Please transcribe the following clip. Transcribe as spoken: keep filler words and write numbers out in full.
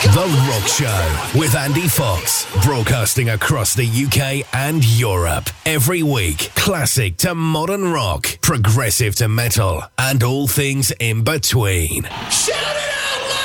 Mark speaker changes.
Speaker 1: The Rock Show with Andy Fox, broadcasting across the U K and Europe. Every week, classic to modern rock, progressive to metal, and all things in between.
Speaker 2: Shut up!